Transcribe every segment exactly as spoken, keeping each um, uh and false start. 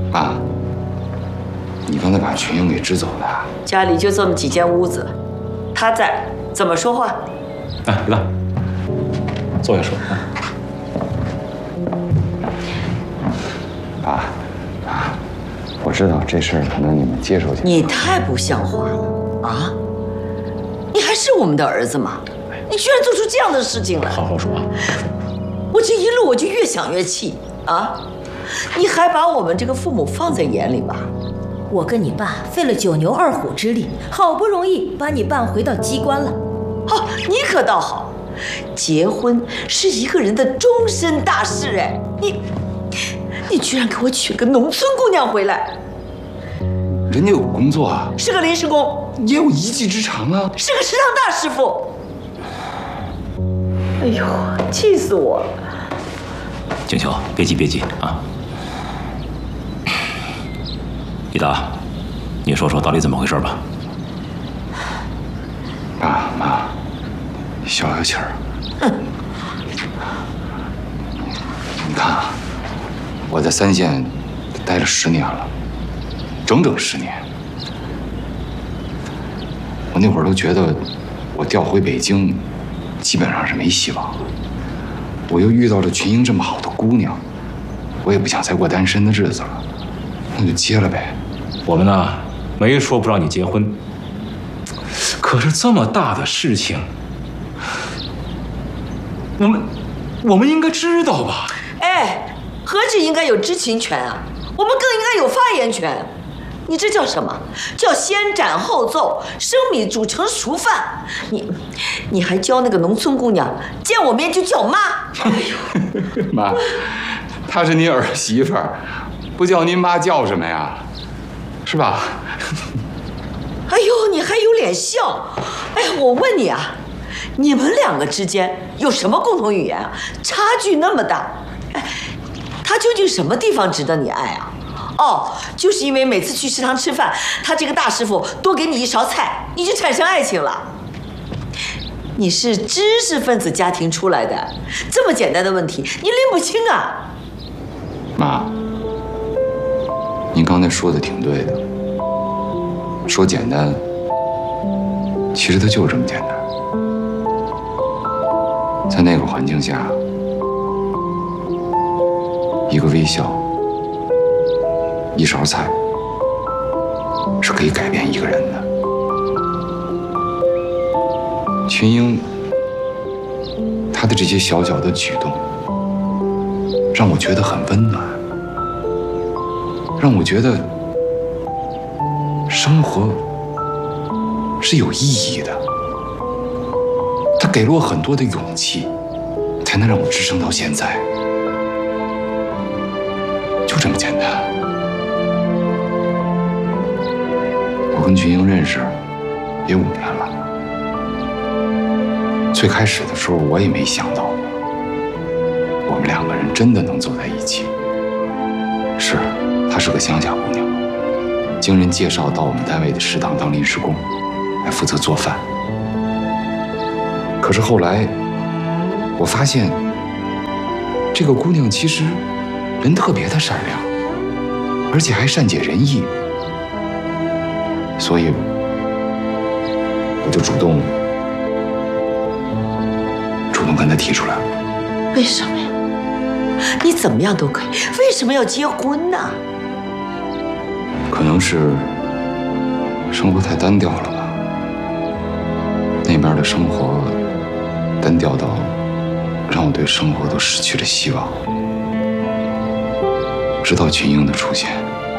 爸，你刚才把群英给支走的？ 家里就这么几间屋子，他在怎么说话？ 哎，别打，坐下说。 爸，爸，我知道这事儿可能你们接受起来。 你太不像话了啊！你还是我们的儿子吗？你居然做出这样的事情来！ 好好说啊！ 我这一路我就越想越气啊！你还把我们这个父母放在眼里吗？ 我跟你爸费了九牛二虎之力，好不容易把你办回到机关了。 哦，你可倒好，结婚是一个人的终身大事哎，你你居然给我娶了个农村姑娘回来， 人家有工作啊， 是个临时工， 也有一技之长啊， 是个食堂大师傅。哎呦，气死我了！ 静秋，别急别急啊！李达，你说说到底怎么回事吧？ 爸妈，消消气儿。 嗯， 你看啊，我在三线待了十年了，整整十年。我那会儿都觉得我调回北京基本上是没希望了。我又遇到了群英这么好的姑娘，我也不想再过单身的日子了，那就结了呗。 我们呢，没说不让你结婚，可是这么大的事情，我们我们应该知道吧？ 哎，何止应该有知情权啊，我们更应该有发言权。你这叫什么？叫先斩后奏，生米煮成熟饭。你，你还教那个农村姑娘见我面就叫妈。 妈，她是您儿媳妇儿，不叫您妈叫什么呀？是吧？ 哎呦，你还有脸笑？哎呀，我问你啊，你们两个之间有什么共同语言啊？差距那么大，哎，他究竟什么地方值得你爱啊？哦，就是因为每次去食堂吃饭，他这个大师傅多给你一勺菜，你就产生爱情了。你是知识分子家庭出来的，这么简单的问题你拎不清啊？ 妈，您刚才说的挺对的，说简单，其实它就是这么简单。在那个环境下，一个微笑，一勺菜，是可以改变一个人的。群英，她的这些小小的举动，让我觉得很温暖，让我觉得生活是有意义的。她给了我很多的勇气，才能让我支撑到现在。就这么简单。我跟群英认识也五年了，最开始的时候我也没想到我们两个人真的能走在一起。是，她是个乡下姑娘，经人介绍到我们单位的食堂当临时工，还负责做饭。可是后来我发现，这个姑娘其实人特别的善良，而且还善解人意，所以我就主动主动跟她提出来了。 为什么呀？你怎么样都可以，为什么要结婚呢？ 可能是生活太单调了吧，那边的生活单调到让我对生活都失去了希望。直到群英的出现，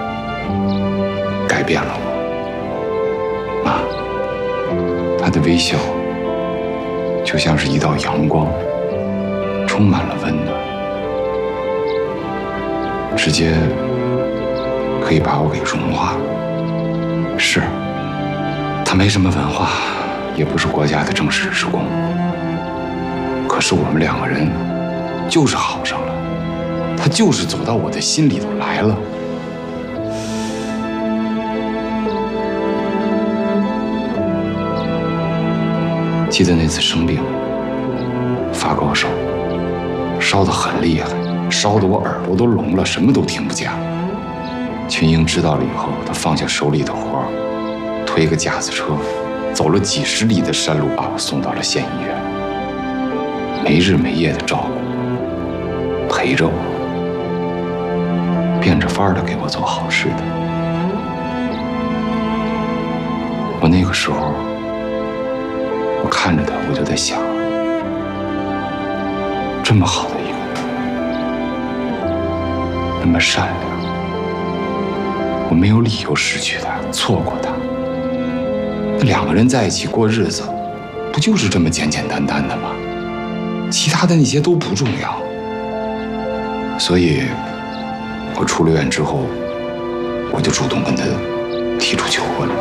改变了我。妈，她的微笑就像是一道阳光，充满了温暖，直接可以把我给融化了。是，她没什么文化，也不是国家的正式职工，可是我们两个人就是好上了。他就是走到我的心里头来了。记得那次生病，发高烧，烧得很厉害，烧得我耳朵都聋了，什么都听不见了。 群英知道了以后，他放下手里的活，推个架子车，走了几十里的山路，把我送到了县医院，没日没夜的照顾，陪着我，变着法儿的给我做好吃的。我那个时候，我看着他，我就在想，这么好的一个人，那么善良，我没有理由失去他，错过他。那两个人在一起过日子，不就是这么简简单单的吗？其他的那些都不重要。所以，我出了院之后，我就主动跟他提出求婚了。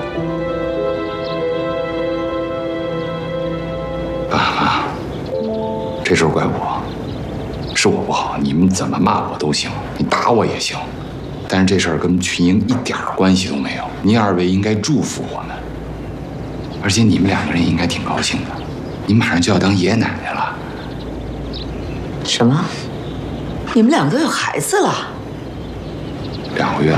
爸妈，这事儿怪我，是我不好，你们怎么骂我都行，你打我也行，但是这事儿跟群英一点关系都没有。你二位应该祝福我们，而且你们两个人也应该挺高兴的，你马上就要当爷爷奶奶了。 什么？你们两个有孩子了？ 两个月了。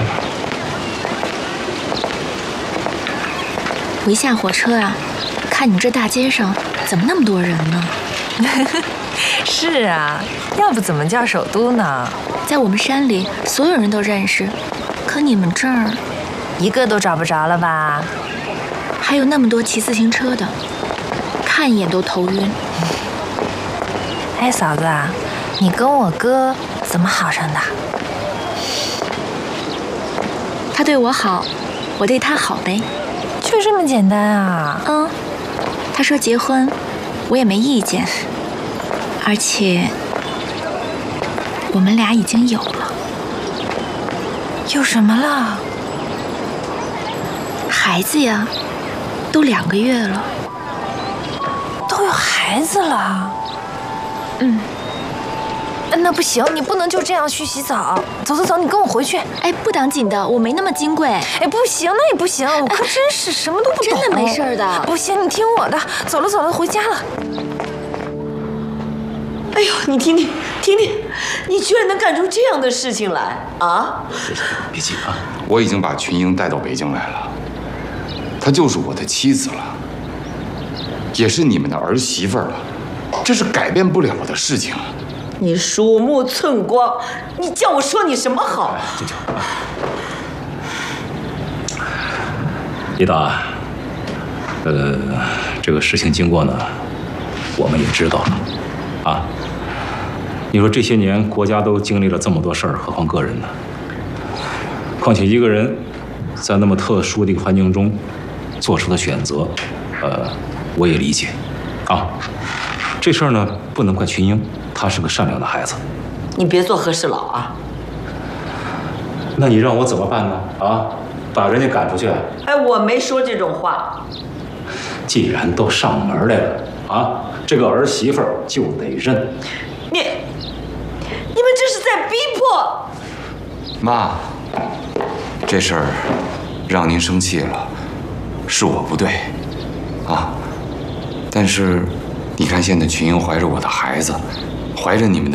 我一下火车啊，看你们这大街上怎么那么多人呢？ 是啊，要不怎么叫首都呢？ 在我们山里，所有人都认识，可你们这儿， 一个都找不着了吧？ 还有那么多骑自行车的，看一眼都头晕。 哎，嫂子啊，你跟我哥怎么好上的？ 他对我好，我对他好呗， 就这么简单啊？ 嗯，他说结婚，我也没意见，而且我们俩已经有了。 有什么了？ 孩子呀，都两个月了。 都有孩子了？ 嗯。 那不行，你不能就这样去洗澡。走走走，你跟我回去。 哎，不当紧的，我没那么金贵。 哎，不行，那也不行，我可真是什么都不懂。 真的没事的。 不行，你听我的。走了走了，回家了。 哎呦，你听听，听听，你居然能干出这样的事情来啊！ 别急啊， 我已经把群英带到北京来了，她就是我的妻子了，也是你们的儿媳妇儿了，这是改变不了的事情。 你鼠目寸光，你叫我说你什么好？ 静静啊，李导，呃，这个事情经过呢，我们也知道了，啊，你说这些年国家都经历了这么多事儿，何况个人呢？况且一个人在那么特殊的一个环境中做出的选择，呃，我也理解，啊，这事儿呢不能怪群英。他是个善良的孩子， 你别做和事佬啊！ 那你让我怎么办呢？啊，把人家赶出去？ 哎，我没说这种话。 既然都上门来了，啊，这个儿媳妇儿就得认。 你，你们这是在逼迫。 妈，这事儿让您生气了，是我不对，啊，但是你看现在群英怀着我的孩子。怀着你们的